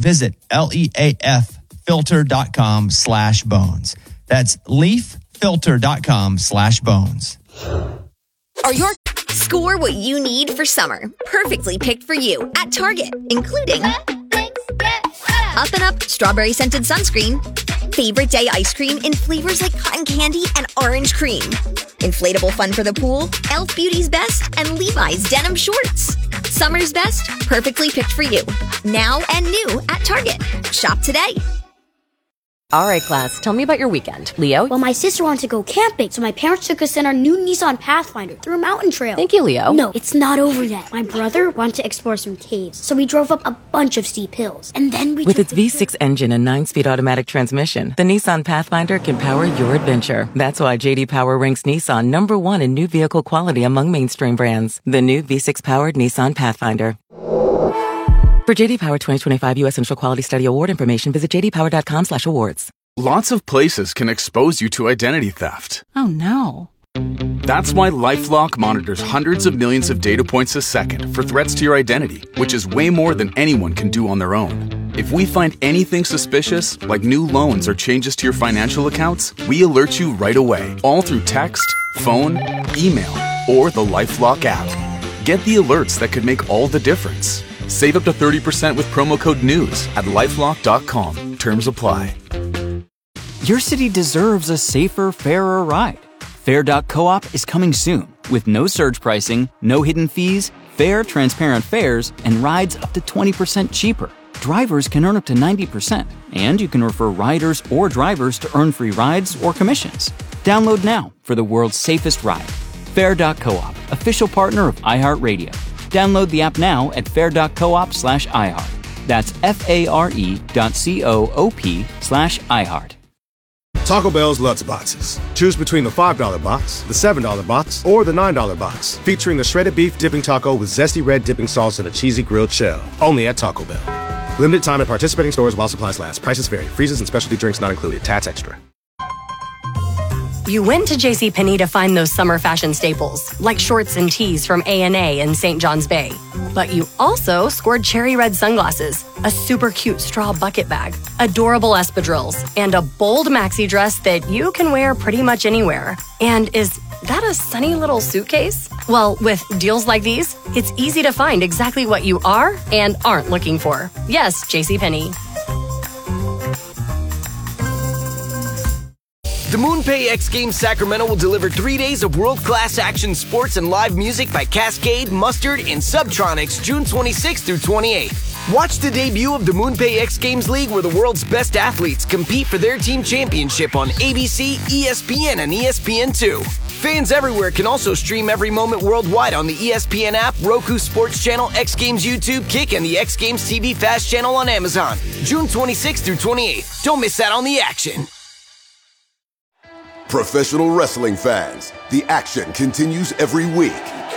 Visit leaffilter.com/bones. That's leaffilter.com/bones. Score what you need for summer. Perfectly picked for you at Target, including Up and Up strawberry scented sunscreen, favorite day ice cream in flavors like cotton candy and orange cream, inflatable fun for the pool, Elf Beauty's Best, and Levi's denim shorts. Summer's best, perfectly picked for you. Now and new at Target. Shop today. All right, class, tell me about your weekend. Leo? Well, my sister wanted to go camping, so my parents took us in our new Nissan Pathfinder through a mountain trail. Thank you, Leo. No, it's not over yet. My brother wanted to explore some caves, so we drove up a bunch of steep hills. And then we With its V6 engine and 9-speed automatic transmission, the Nissan Pathfinder can power your adventure. That's why J.D. Power ranks Nissan #1 in new vehicle quality among mainstream brands. The new V6-powered Nissan Pathfinder. For J.D. Power 2025 U.S. Initial Quality Study Award information, visit jdpower.com/awards. Lots of places can expose you to identity theft. Oh, no. That's why LifeLock monitors hundreds of millions of data points a second for threats to your identity, which is way more than anyone can do on their own. If we find anything suspicious, like new loans or changes to your financial accounts, we alert you right away, all through text, phone, email, or the LifeLock app. Get the alerts that could make all the difference. Save up to 30% with promo code NEWS at LifeLock.com. Terms apply. Your city deserves a safer, fairer ride. Fair.coop is coming soon with no surge pricing, no hidden fees, fair, transparent fares, and rides up to 20% cheaper. Drivers can earn up to 90%, and you can refer riders or drivers to earn free rides or commissions. Download now for the world's safest ride. Fair.coop, official partner of iHeartRadio. Download the app now at fair.coop/iHeart. That's FARE.coop/iHeart. Taco Bell's Lutz Boxes. Choose between the $5 box, the $7 box, or the $9 box, featuring the shredded beef dipping taco with zesty red dipping sauce and a cheesy grilled shell. Only at Taco Bell. Limited time at participating stores while supplies last. Prices vary. Freezes and specialty drinks not included. Tax extra. You went to JCPenney to find those summer fashion staples, like shorts and tees from A&A in St. John's Bay. But you also scored cherry red sunglasses, a super cute straw bucket bag, adorable espadrilles, and a bold maxi dress that you can wear pretty much anywhere. And is that a sunny little suitcase? Well, with deals like these, it's easy to find exactly what you are and aren't looking for. Yes, JCPenney. The MoonPay X Games Sacramento will deliver 3 days of world-class action sports and live music by Cascade, Mustard, and Subtronics June 26th through 28th. Watch the debut of the MoonPay X Games League, where the world's best athletes compete for their team championship on ABC, ESPN, and ESPN2. Fans everywhere can also stream every moment worldwide on the ESPN app, Roku Sports Channel, X Games YouTube, Kick, and the X Games TV Fast Channel on Amazon. June 26th through 28th. Don't miss out on the action. Professional wrestling fans, the action continues every week.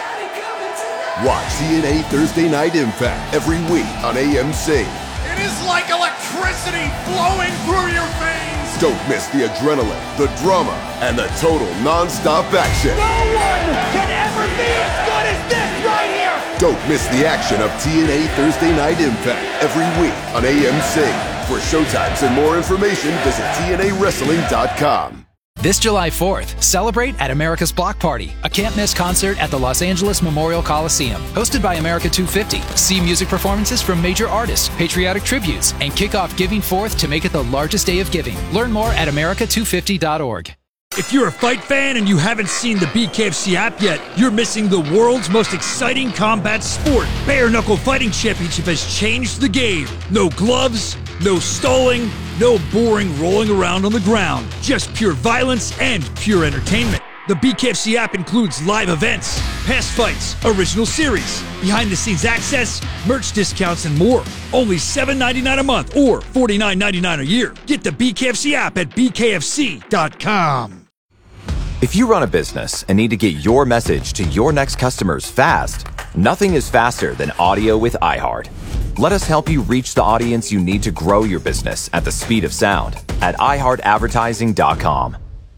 Watch TNA Thursday Night Impact every week on AMC. It is like electricity flowing through your veins. Don't miss the adrenaline, the drama, and the total non-stop action. No one can ever be as good as this right here. Don't miss the action of TNA Thursday Night Impact every week on AMC. For showtimes and more information, visit TNAWrestling.com. This July 4th, celebrate at America's Block Party, a can't-miss concert at the Los Angeles Memorial Coliseum. Hosted by America 250, see music performances from major artists, patriotic tributes, and kick off Giving Forth to make it the largest day of giving. Learn more at america250.org. If you're a fight fan and you haven't seen the BKFC app yet, you're missing the world's most exciting combat sport. Bare Knuckle Fighting Championship has changed the game. No gloves, no stalling, no boring rolling around on the ground. Just pure violence and pure entertainment. The BKFC app includes live events, past fights, original series, behind-the-scenes access, merch discounts, and more. Only $7.99 a month or $49.99 a year. Get the BKFC app at bkfc.com. If you run a business and need to get your message to your next customers fast, nothing is faster than audio with iHeart. Let us help you reach the audience you need to grow your business at the speed of sound at iHeartAdvertising.com.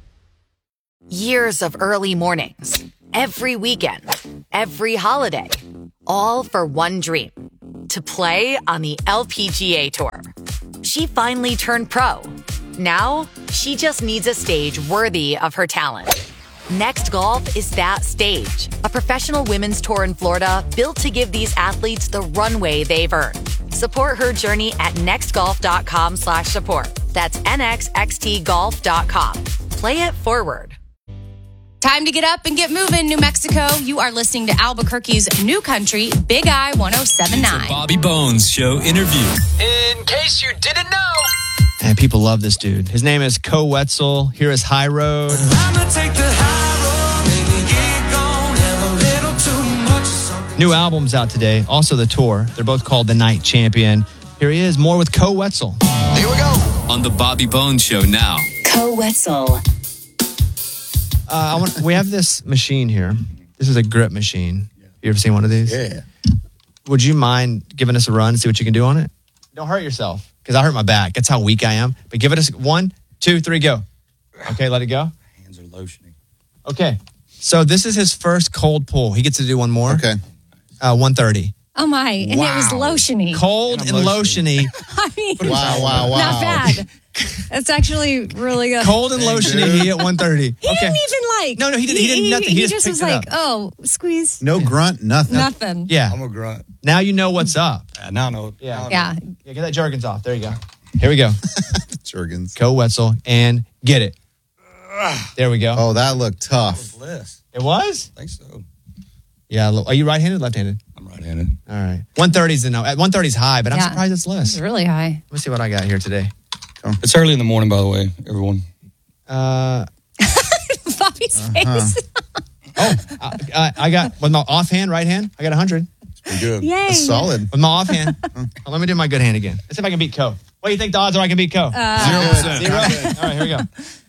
Years of early mornings, every weekend, every holiday, all for one dream. to play on the LPGA Tour. She finally turned pro. Now, she just needs a stage worthy of her talent. Next Golf is that stage. A professional women's tour in Florida built to give these athletes the runway they've earned. Support her journey at nextgolf.com/support. That's nxxtgolf.com. Play it forward. Time to get up and get moving, New Mexico. You are listening to Albuquerque's New Country, Big I 107.9. Bobby Bones Show interview. In case you didn't know. And people love this dude. His name is Co Wetzel. Here is High Road. I'ma take the high road, maybe get gone, have a little too much. New albums out today. Also the tour. They're both called The Night Champion. Here he is, more with Co Wetzel. Here we go. On the Bobby Bones Show now. Co Wetzel. We have this machine here. This is a grip machine. You ever seen one of these? Yeah. Would you mind giving us a run, see what you can do on it? Don't hurt yourself, because I hurt my back. That's how weak I am. But give it a 1, 2, 3, go. Okay, let it go. Hands are lotioning. Okay. So this is his first cold pull. He gets to do one more. Okay. 130. Oh my, and it was lotiony. Cold and lotiony. I mean, Wow. not bad. It's actually really good. Cold and lotiony, he hit 130. He didn't even like. No, he did nothing. He just was picked it like, up. oh, squeeze. No grunt, nothing. Nothing. Yeah. I'm a grunt. Now you know what's up. Now I know. Yeah. Yeah. Yeah, get that Jergens off. There you go. Here we go. Jergens. Co Wetzel and get it. There we go. Oh, that looked tough. It was? I think so. Yeah. Are you right-handed or left-handed? I'm right-handed. All right. 130's no. At 130's high, but I'm Yeah. surprised it's less. It's really high. Let me see what I got here today. It's early in the morning, by the way, everyone. Bobby's face. I got, with my offhand, right hand, I got 100. Pretty good. Yay. That's solid. With my offhand. Let me do my good hand again. Let's see if I can beat Co. What do you think the odds are I can beat Co? 0%. Zero? All right, here we go.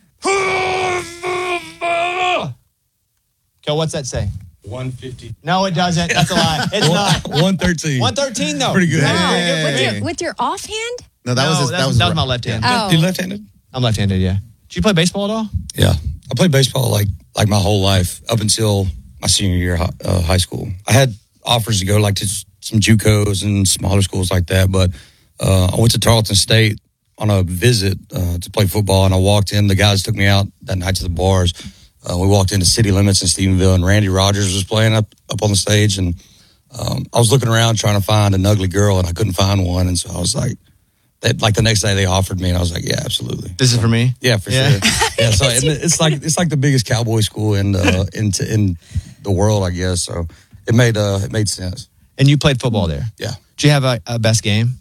Co, what's that say? 150. No, it doesn't. That's a lie. It's not. 113. 113, though. Pretty good. Wow. With your offhand? No, that was my left hand. Oh. You left-handed? I'm left-handed, yeah. Did you play baseball at all? Yeah. I played baseball like my whole life up until my senior year of high school. I had offers to go like to some JUCOs and smaller schools like that, but I went to Tarleton State on a visit to play football, and I walked in. The guys took me out that night to the bars. We walked into City Limits in Stephenville, and Randy Rogers was playing up on the stage, and I was looking around trying to find an ugly girl, and I couldn't find one, and so I was like, the next day they offered me, and I was like, yeah, absolutely. This is for me? Yeah, for sure. Yeah, so it's like the biggest cowboy school in the world, I guess. So it made sense. And you played football there? Yeah. Did you have a best game?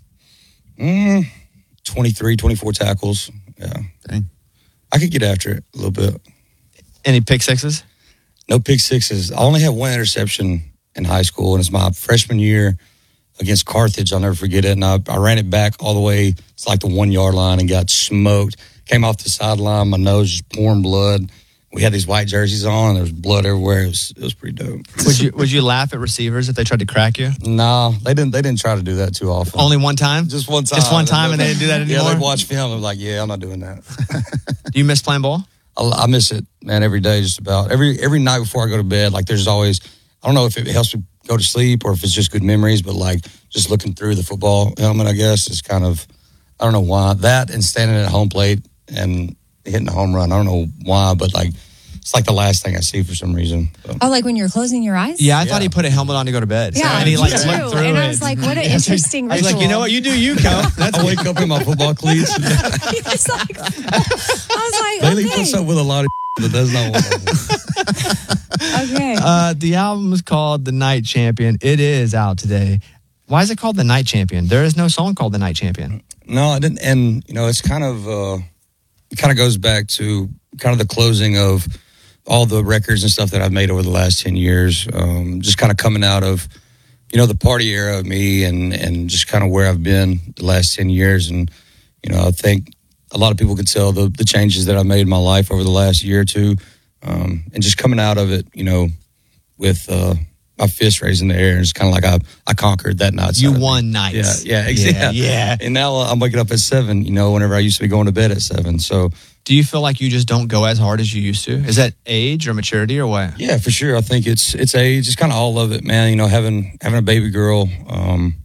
23, 24 tackles. Yeah. Dang. I could get after it a little bit. Any pick sixes? No pick sixes. I only had one interception in high school, and it's my freshman year against Carthage. I'll never forget it. And I ran it back all the way to like the 1 yard line and got smoked. Came off the sideline, my nose just pouring blood. We had these white jerseys on, and there was blood everywhere. It was pretty dope. Would you laugh at receivers if they tried to crack you? No, they didn't try to do that too often. Only one time? Just one time. Just one time, and they didn't do that anymore? Yeah, they watch film. I'm like, yeah, I'm not doing that. Do you miss playing ball? I miss it, man, every day, just about. Every night before I go to bed, like there's always, I don't know if it helps me go to sleep or if it's just good memories, but like just looking through the football helmet, I guess, is kind of, I don't know why. That and standing at home plate and hitting a home run, I don't know why, but like, it's like the last thing I see for some reason. So. Oh, like when you're closing your eyes? Yeah, I thought he put a helmet on to go to bed. Yeah, and he like me too. looked through And I it. was like, what an interesting I was ritual. like, you know what? You do you, Co. I wake up in my football cleats. It's like, I was like, Bailey okay. puts up with a lot of but that's not one of them. Okay. The album is called The Night Champion. It is out today. Why is it called The Night Champion? There is no song called The Night Champion. No, I didn't. And, you know, it's kind of, it kind of goes back to kind of the closing of all the records and stuff that I've made over the last 10 years. Just kind of coming out of, you know, the party era of me and just kind of where I've been the last 10 years. And, you know, I think a lot of people can tell the changes that I've made in my life over the last year or two. And just coming out of it, you know, with my fist raised in the air. And it's kind of like I conquered that night. You won nights. Yeah, exactly. Yeah. And now I'm waking up at 7, you know, whenever I used to be going to bed at 7. So do you feel like you just don't go as hard as you used to? Is that age or maturity or what? Yeah, for sure. I think it's age. It's kind of all of it, man. You know, having a baby girl,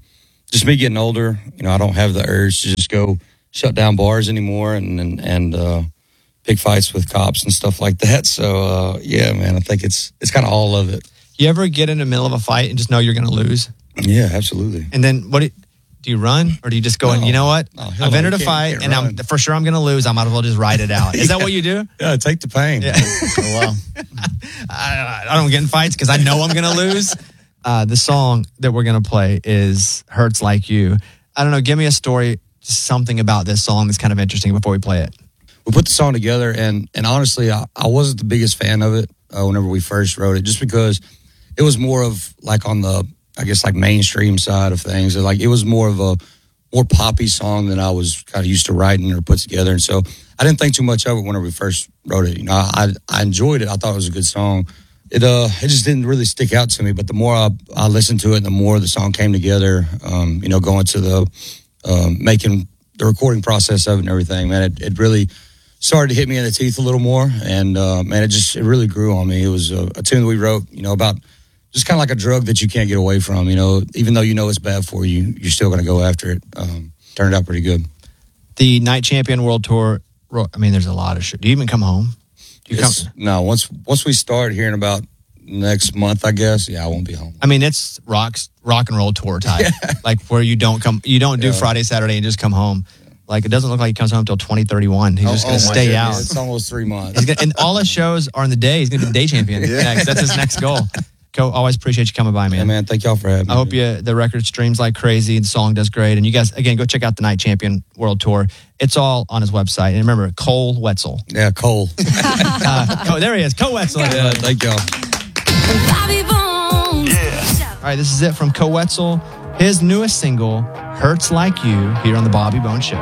just me getting older, I don't have the urge to just go shut down bars anymore and pick fights with cops and stuff like that. So, yeah, man, I think it's kind of all of it. You ever get in the middle of a fight and just know you're going to lose? Yeah, absolutely. And then do you run or do you just go and, you know what? I've entered a fight and I'm for sure I'm going to lose. I might as well just ride it out. Is that what you do? Yeah, take the pain. Yeah. I don't get in fights because I know I'm going to lose. The song that we're going to play is Hurts Like You. I don't know. Give me a story, just something about this song that's kind of interesting before we play it. We put the song together, and honestly, I wasn't the biggest fan of it whenever we first wrote it, just because it was more of like on the, I guess, like mainstream side of things. Like it was more of a more poppy song than I was kind of used to writing or put together. And so I didn't think too much of it whenever we first wrote it. I enjoyed it. I thought it was a good song. It just didn't really stick out to me. But the more I listened to it, and the more the song came together, going to the making the recording process of it and everything, man, it really started to hit me in the teeth a little more. And man, it really grew on me. It was a tune that we wrote, about just kind of like a drug that you can't get away from. Even though it's bad for you, you're still going to go after it. Turned out pretty good. The Night Champion World Tour. I mean, there's a lot of shit. Do you even come home? No, once we start here in about next month, I guess, I won't be home. I mean, it's rock and roll tour type, like where you don't do Friday, Saturday and just come home. Like it doesn't look like he comes home until 2031. He's just going to stay out. It's almost 3 months. And all his shows are in the day. He's going to be the day champion next. That's his next goal. Co, always appreciate you coming by, man. Yeah, man, thank y'all for having me. I hope the record streams like crazy. The song does great. And you guys, again, go check out the Night Champion World Tour. It's all on his website. And remember, Cole Wetzel. Yeah, Cole. There he is, Cole Wetzel. Yeah, thank y'all. All right, this is it from Cole Wetzel. His newest single, Hurts Like You, here on the Bobby Bones Show.